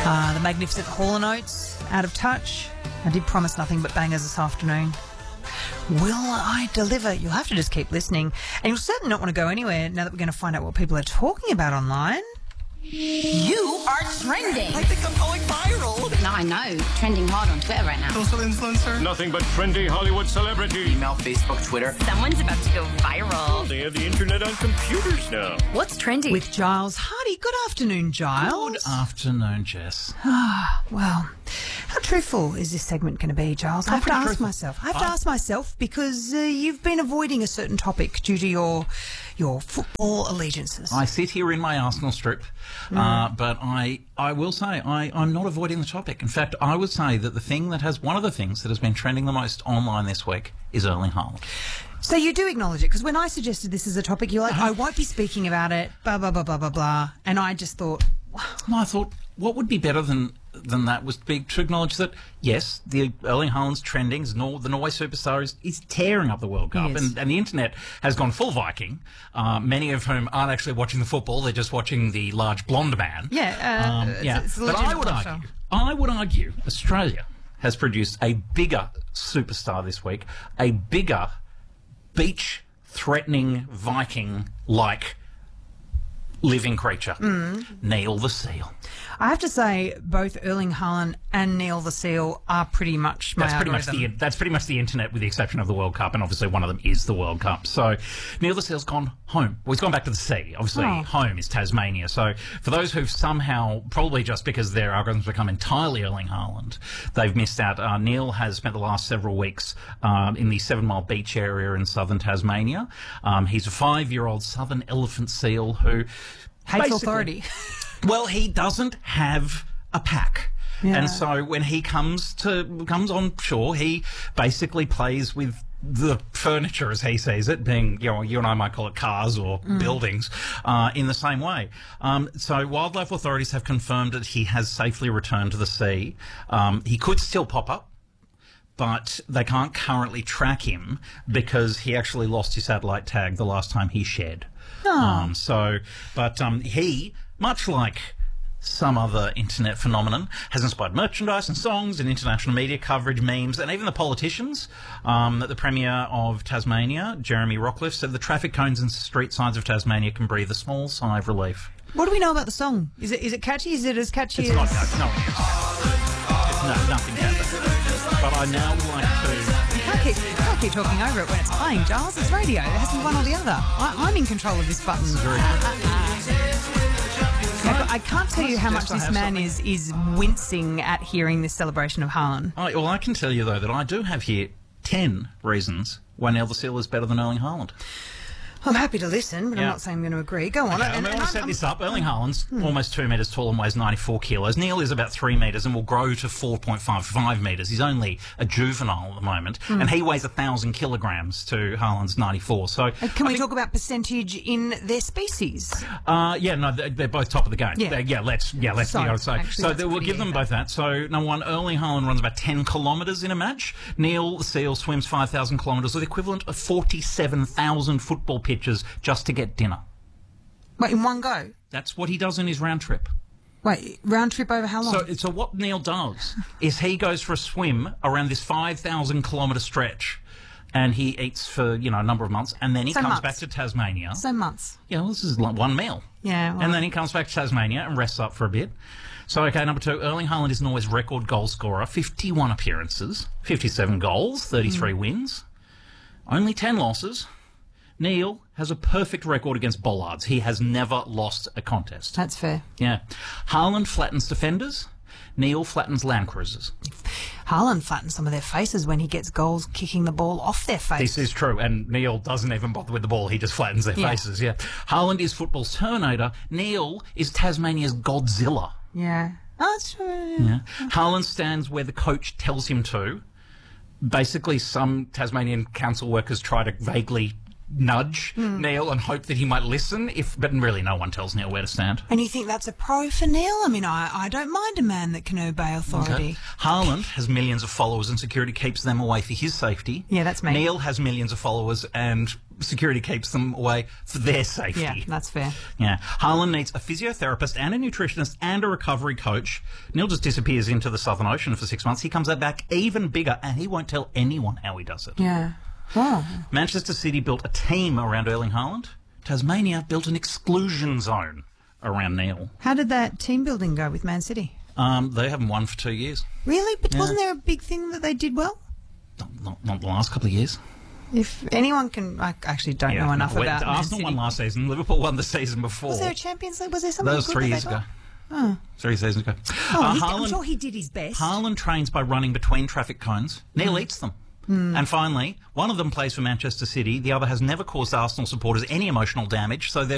The magnificent Hall & Oates, Out of Touch. I did promise nothing but bangers this afternoon. Will I deliver? You'll have to just keep listening. And you'll certainly not want to go anywhere now that we're going to find out what people are talking about online. You are trending. I think I'm going viral. No, I know. Trending hard on Twitter right now. Social influencer. Nothing but trendy Hollywood celebrity. Email, Facebook, Twitter. Someone's about to go viral. They have the internet on computers now. What's trending? With Giles Hardy. Good afternoon, Giles. Good afternoon, Jess. Well, how truthful is this segment going to be, Giles? I have to ask myself because you've been avoiding a certain topic due to your football allegiances. I sit here in my Arsenal strip, but I will say I'm not avoiding the topic. In fact, I would say that one of the things that has been trending the most online this week is Erling Haaland. So you do acknowledge it, because when I suggested this as a topic, you're like, I won't be speaking about it, blah, blah, blah, blah, blah, blah. And I just thought... Well, I thought, what would be better than that was to acknowledge that, yes, the Erling Haaland's trending, the Norway superstar is tearing up the World Cup, and the internet has gone full Viking, many of whom aren't actually watching the football, they're just watching the large blonde man. It's but I would argue Australia has produced a bigger superstar this week, a bigger beach-threatening Viking-like living creature, Neil the Seal. I have to say, both Erling Haaland and Neil the Seal are pretty much my algorithm. That's pretty much the internet, with the exception of the World Cup, and obviously one of them is the World Cup. So Neil the Seal's gone home. Well, he's gone back to the sea. Obviously, home is Tasmania. So for those who've somehow, probably just because their algorithms become entirely Erling Haaland, they've missed out. Neil has spent the last several weeks in the 7 Mile Beach area in southern Tasmania. He's a 5-year-old southern elephant seal who hates authority. Well, he doesn't have a pack. Yeah. And so when he comes on shore, he basically plays with the furniture, as he sees it, being, you and I might call it cars or buildings, in the same way. So wildlife authorities have confirmed that he has safely returned to the sea. He could still pop up, but they can't currently track him because he actually lost his satellite tag the last time he shed. He, much like some other internet phenomenon, has inspired merchandise and songs and international media coverage, memes, and even the politicians. The Premier of Tasmania, Jeremy Rockcliffe, said the traffic cones and street signs of Tasmania can breathe a small sigh of relief. What do we know about the song? Is it catchy? Is it as catchy It's as... not catchy. No, it's nothing catchy. But I now would like to... You can't keep talking over it when it's playing, Giles. It's radio. It has to be one or the other. I'm in control of this button. I can't tell you how much this man is wincing at hearing this celebration of Haaland. Well, I can tell you, though, that I do have here 10 reasons why Neil the Seal is better than Erling Haaland. I'm happy to listen, but I'm not saying I'm going to agree. Go on. Okay, I want to set this up. Erling Haaland's almost 2 metres tall and weighs 94 kilos. Neil is about 3 metres and will grow to 4.55 metres. He's only a juvenile at the moment, and he weighs 1,000 kilograms to Haaland's 94. So, can we talk about percentage in their species? They're both top of the game. Let's be honest. So we'll give them both that. So number one, Erling Haaland runs about 10 kilometres in a match. Neil the Seal swims 5,000 kilometres, or the equivalent of 47,000 football pitches just to get dinner. Wait, in one go? That's what he does in his round trip. Wait, round trip over how long? So what Neil does is he goes for a swim around this 5,000 kilometre stretch, and he eats for, a number of months, and then he comes back to Tasmania. So months. Yeah, this is like one meal. Yeah. Well. And then he comes back to Tasmania and rests up for a bit. So, okay, number 2, Erling Haaland is Norway's record goal scorer, 51 appearances, 57 goals, 33 wins, only 10 losses. Neil has a perfect record against bollards. He has never lost a contest. That's fair. Yeah. Haaland flattens defenders. Neil flattens Land Cruisers. Haaland flattens some of their faces when he gets goals kicking the ball off their face. This is true, and Neil doesn't even bother with the ball. He just flattens their faces, Haaland is football's Terminator. Neil is Tasmania's Godzilla. Yeah. Oh, that's true. Yeah. Haaland stands where the coach tells him to. Basically, some Tasmanian council workers try to vaguely nudge Neil and hope that he might listen. But really, no one tells Neil where to stand. And you think that's a pro for Neil? I mean, I don't mind a man that can obey authority. Okay. Haaland has millions of followers and security keeps them away for his safety. Yeah, that's me. Neil has millions of followers and security keeps them away for their safety. Yeah, that's fair. Yeah. Haaland needs a physiotherapist and a nutritionist and a recovery coach. Neil just disappears into the Southern Ocean for 6 months. He comes back even bigger and he won't tell anyone how he does it. Yeah. Oh. Manchester City built a team around Erling Haaland. Tasmania built an exclusion zone around Neil. How did that team building go with Man City? They haven't won for 2 years. Really? But wasn't there a big thing that they did well? Not the last couple of years. If anyone can... I actually don't know enough about Man Arsenal City. won last season. Liverpool won the season before. Was there a Champions League? Was there something That was good 3 that years they ago. got? Oh. 3 seasons ago. I'm sure he did his best. Haaland trains by running between traffic cones. Neil eats them. And finally, one of them plays for Manchester City. The other has never caused Arsenal supporters any emotional damage, so they're